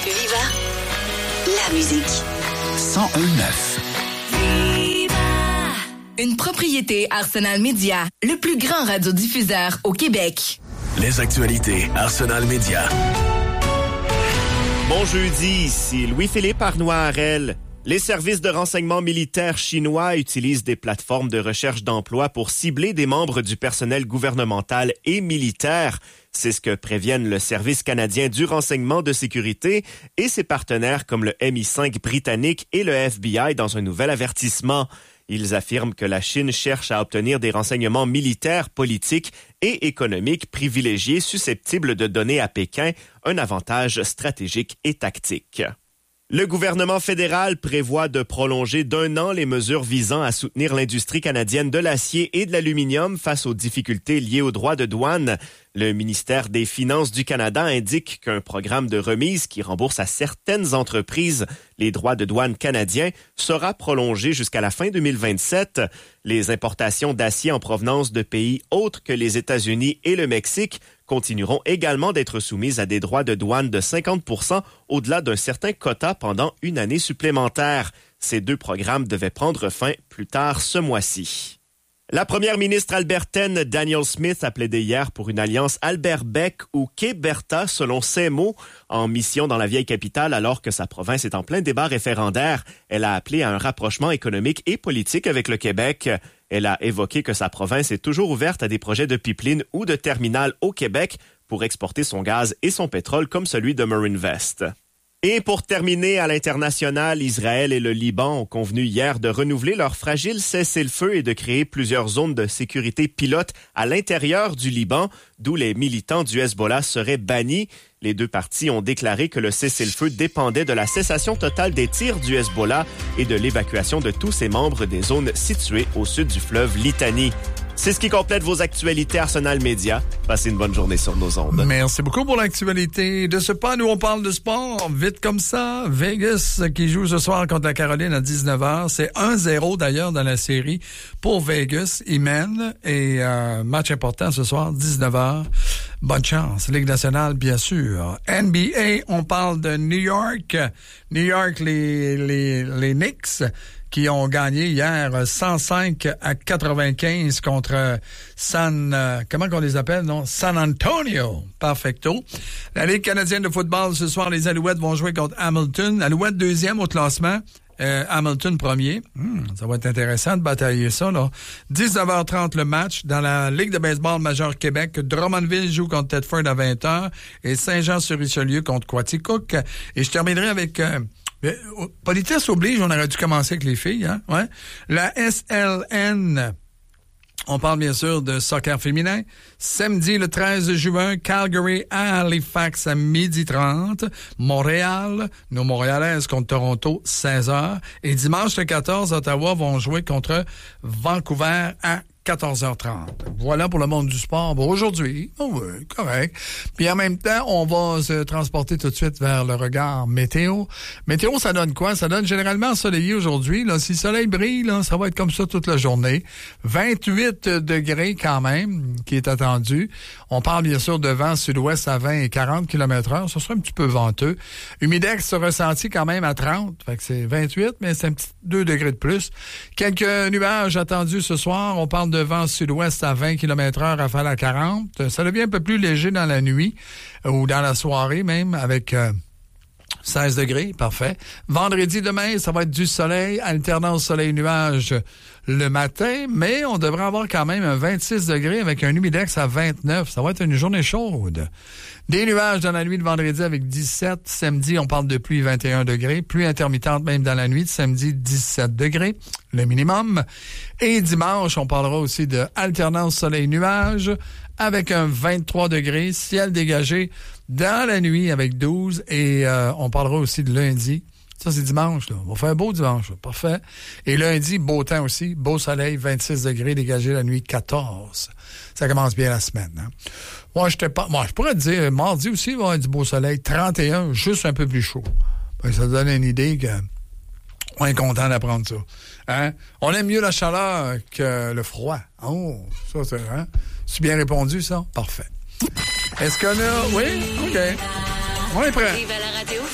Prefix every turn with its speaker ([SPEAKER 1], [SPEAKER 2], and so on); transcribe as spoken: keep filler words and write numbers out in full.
[SPEAKER 1] Viva la musique.
[SPEAKER 2] cent un neuf.
[SPEAKER 3] Une propriété Arsenal Média, le plus grand radiodiffuseur au Québec.
[SPEAKER 2] Les actualités Arsenal Média.
[SPEAKER 4] Bon jeudi, ici Louis-Philippe Arnois-Harel. Les services de renseignement militaire chinois utilisent des plateformes de recherche d'emploi pour cibler des membres du personnel gouvernemental et militaire. C'est ce que préviennent le Service canadien du renseignement de sécurité et ses partenaires comme le M I cinq britannique et le F B I dans un nouvel avertissement. Ils affirment que la Chine cherche à obtenir des renseignements militaires, politiques et économiques privilégiés susceptibles de donner à Pékin un avantage stratégique et tactique. Le gouvernement fédéral prévoit de prolonger d'un an les mesures visant à soutenir l'industrie canadienne de l'acier et de l'aluminium face aux difficultés liées aux droits de douane. Le ministère des Finances du Canada indique qu'un programme de remise qui rembourse à certaines entreprises les droits de douane canadiens sera prolongé jusqu'à la fin deux mille vingt-sept. Les importations d'acier en provenance de pays autres que les États-Unis et le Mexique continueront également d'être soumises à des droits de douane de cinquante pour cent au-delà d'un certain quota pendant une année supplémentaire. Ces deux programmes devaient prendre fin plus tard ce mois-ci. La première ministre albertaine Danielle Smith a plaidé hier pour une alliance Albert-Bec ou Québerta, selon ses mots, en mission dans la vieille capitale alors que sa province est en plein débat référendaire. Elle a appelé à un rapprochement économique et politique avec le Québec. Elle a évoqué que sa province est toujours ouverte à des projets de pipeline ou de terminal au Québec pour exporter son gaz et son pétrole comme celui de Marinvest. Et pour terminer, à l'international, Israël et le Liban ont convenu hier de renouveler leur fragile cessez-le-feu et de créer plusieurs zones de sécurité pilotes à l'intérieur du Liban, d'où les militants du Hezbollah seraient bannis. Les deux parties ont déclaré que le cessez-le-feu dépendait de la cessation totale des tirs du Hezbollah et de l'évacuation de tous ses membres des zones situées au sud du fleuve Litani. C'est ce qui complète vos actualités Arsenal Média. Passez une bonne journée sur nos ondes.
[SPEAKER 5] Merci beaucoup pour l'actualité de ce pas. Nous, on parle de sport vite comme ça. Vegas qui joue ce soir contre la Caroline à dix-neuf heures. C'est un zéro d'ailleurs dans la série pour Vegas. Ils mènent et euh, match important ce soir, dix-neuf heures. Bonne chance. Ligue nationale, bien sûr. N B A, on parle de New York. New York, les, les, les Knicks qui ont gagné hier cent cinq à quatre-vingt-quinze contre San... Euh, comment qu'on les appelle, non? San Antonio. Perfecto. La Ligue canadienne de football, ce soir, les Alouettes vont jouer contre Hamilton. Alouettes deuxième au classement. Euh, Hamilton premier. Hmm, ça va être intéressant de batailler ça, là. dix-neuf heures trente le match. Dans la Ligue de baseball majeure Québec, Drummondville joue contre Thetford à vingt heures et Saint-Jean-sur-Richelieu contre Quaticook. Et je terminerai avec... Euh, politesse oblige, on aurait dû commencer avec les filles, hein? Ouais. La S L N, on parle bien sûr de soccer féminin. Samedi, le treize juin, Calgary à Halifax à midi trente. Montréal, nos Montréalaises contre Toronto, seize heures. Et dimanche, le quatorze, Ottawa vont jouer contre Vancouver à quatorze heures trente. Voilà pour le monde du sport. Bon, aujourd'hui, oh oui, correct. Puis en même temps, on va se transporter tout de suite vers le regard météo. Météo, ça donne quoi? Ça donne généralement ensoleillé aujourd'hui. Là, si le soleil brille, là, ça va être comme ça toute la journée. vingt-huit degrés quand même, qui est attendu. On parle bien sûr de vent sud-ouest à vingt et quarante kilomètres heure. Ça sera un petit peu venteux. Humidex ressenti quand même à trente. Fait que c'est vingt-huit, mais c'est un petit deux degrés de plus. Quelques nuages attendus ce soir. On parle de vent sud-ouest à vingt kilomètres heure, rafale à quarante. Ça devient un peu plus léger dans la nuit ou dans la soirée même avec euh, seize degrés. Parfait. Vendredi demain, ça va être du soleil, alternance soleil-nuage le matin, mais on devrait avoir quand même un vingt-six degrés avec un humidex à vingt-neuf. Ça va être une journée chaude. Des nuages dans la nuit de vendredi avec dix-sept. Samedi, on parle de pluie vingt et un degrés. Pluie intermittente même dans la nuit. Samedi, dix-sept degrés, le minimum. Et dimanche, on parlera aussi de alternance soleil-nuage avec un vingt-trois degrés. Ciel dégagé dans la nuit avec douze. Et euh, on parlera aussi de lundi. Ça, c'est dimanche, là. On va faire beau dimanche, là. Parfait. Et lundi, beau temps aussi. Beau soleil, vingt-six degrés, dégagé la nuit, quatorze. Ça commence bien la semaine, hein. Moi, j'étais pas, moi, je pourrais te dire, mardi aussi, il va y avoir du beau soleil, trente et un, juste un peu plus chaud. Ben, ça donne une idée que on est content d'apprendre ça. Hein? On aime mieux la chaleur que le froid. Oh, ça, c'est, hein? C'est bien répondu, ça? Parfait. Est-ce qu'on a... Oui? OK. On est prêt.
[SPEAKER 1] Vive à la radio.